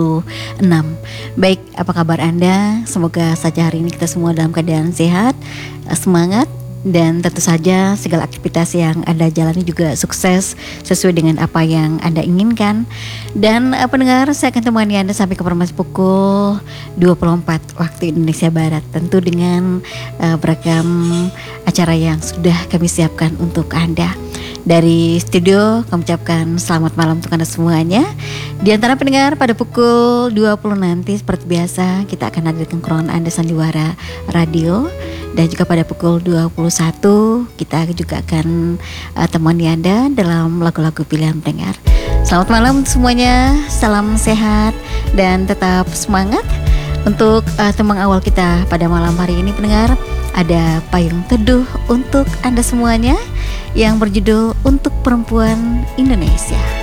Baik, apa kabar Anda? Semoga saja hari ini kita semua dalam keadaan sehat, semangat, dan tentu saja segala aktivitas yang Anda jalani juga sukses sesuai dengan apa yang Anda inginkan. Dan pendengar, saya akan temani Anda sampai ke informasi pukul 24 waktu Indonesia Barat, tentu dengan beragam acara yang sudah kami siapkan untuk Anda. Dari studio kami ucapkan selamat malam untuk Anda semuanya. Di antara pendengar pada pukul 20 nanti seperti biasa kita akan hadirkan keruangan Anda Sandiwara Radio. Dan juga pada pukul 21 kita juga akan temani Anda dalam lagu-lagu pilihan pendengar. Selamat malam untuk semuanya, salam sehat dan tetap semangat. Untuk tembang awal kita pada malam hari ini pendengar, ada Payung Teduh untuk Anda semuanya yang berjudul Untuk Perempuan Indonesia.